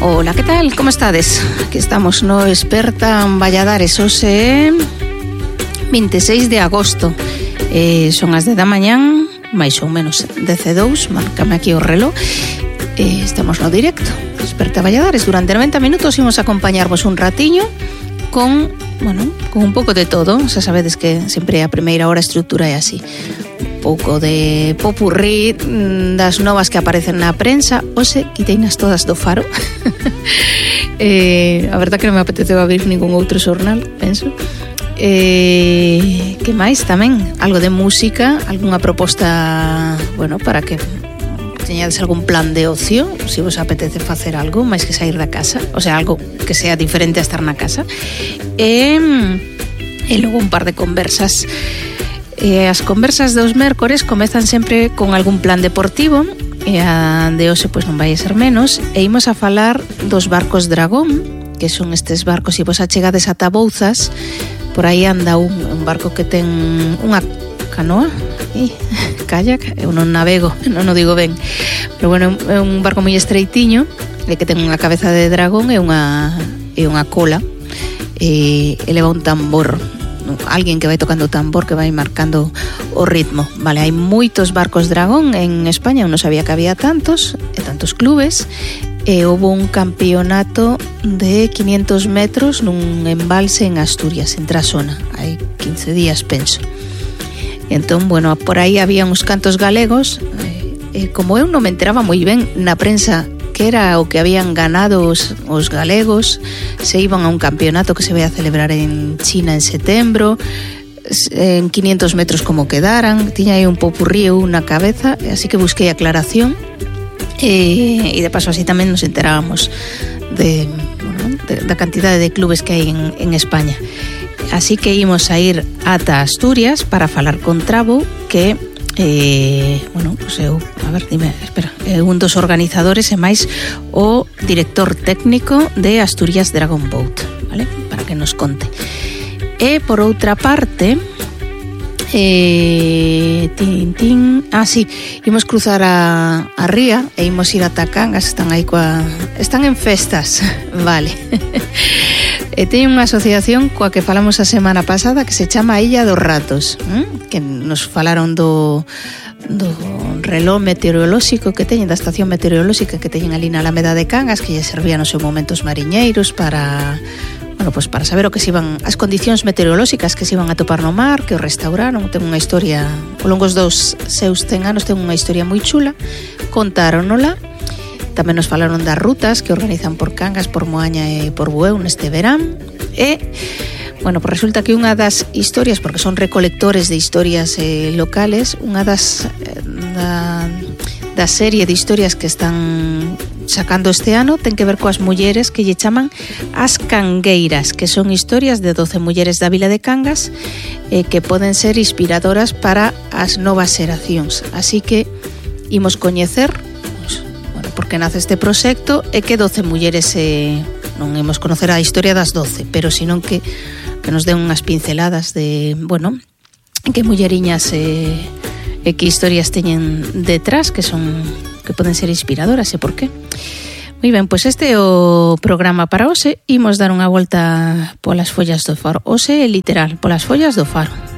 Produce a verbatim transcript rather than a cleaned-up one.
Hola, que tal? Como estades? Aquí estamos no Experta en Valladares. Hoxe veintiséis de agosto, eh, son as dez da mañán, máis ou menos dezedous, marcame aquí o reloj. eh, Estamos no directo Experta Valladares. Durante noventa minutos imos acompañarvos un ratiño con, bueno, con un pouco de todo. Xa sabedes que sempre a primeira hora a estrutura é así, pouco de popurrí das novas que aparecen na prensa. Hoxe quiteinas todas do Faro. eh, a verdad que non me apeteceu abrir ningún outro xornal, penso. Eh, que máis tamén? Algo de música, algunha proposta, bueno, para que teñades algún plan de ocio, se vos apetece facer algo máis que sair da casa, o sea, algo que sea diferente a estar na casa. E, e logo un par de conversas. E as conversas dos mércores comezan sempre con algún plan deportivo, e a de hoxe pois non vai a ser menos, e imos a falar dos barcos Dragón, que son estes barcos, se vos achegades ata Bouzas, por aí anda un, un barco que ten unha canoa, e, kayak, eu non navego, non o digo ben, pero bueno, é un barco moi estreitiño, e que ten unha cabeza de dragón e unha, e unha cola, e, e leva un tambor, alguén que vai tocando o tambor, que vai marcando o ritmo. Vale, hai moitos barcos Dragón en España, eu non sabía que había tantos, e tantos clubes, e houve un campeonato de quinientos metros nun embalse en Asturias, en Trasona, hai quince días, penso. E entón, bueno, por aí había uns cantos galegos, e, e como eu non me enteraba moi ben na prensa que era o que habían ganado os, os galegos, se iban a un campeonato que se vai a celebrar en China en setembro, en quinientos metros como quedaran, tiña aí un popurrí na cabeza, así que busquei aclaración, e, e de paso así tamén nos enterábamos de, bueno, de, da cantidade de clubes que hai en, en España. Así que imos a ir ata Asturias para falar con Trabo, que Eh, bueno, pues eu, a ver, dime, espera, é un dos organizadores e máis o director técnico de Asturias Dragon Boat, vale? Para que nos conte. E por outra parte, eh, tin, tin, ah, sí, imos cruzar a, a ría e imos ir a Cangas, están aí coa, están en festas, vale. E teñen unha asociación coa que falamos a semana pasada que se chama Illa dos Ratos, ¿eh? Que nos falaron do, do reloj meteorolóxico que teñen, da estación meteorolóxica que teñen ali na Alameda de Cangas, que lle servían no seu momento os mariñeiros para, bueno, pues para saber o que se iban, as condicións meteorolóxicas que se iban a topar no mar, que o restauraron. Ten unha historia, ao longo dos seus cen anos ten unha historia moi chula, contáronola. Tamén nos falaron das rutas que organizan por Cangas, por Moaña e por Bueu neste verán. E, bueno, pues resulta que unha das historias, porque son recolectores de historias eh, locales, unha das eh, da, da serie de historias que están sacando este ano ten que ver coas mulleres que lle chaman as cangueiras, que son historias de doce mulleres da vila de Cangas, eh, que poden ser inspiradoras para as novas xeracións. Así que imos coñecer porque nace este proxecto e que doce mulleres, eh, non imos conocer a historia das doce, pero senón que, que nos den unhas pinceladas de, bueno, que mulleriñas e eh, que historias teñen detrás, que son, que poden ser inspiradoras, e por qué. Moi ben, pois este é o programa para hoxe. Imos dar unha volta polas follas do Faro. Hoxe é literal, polas follas do Faro.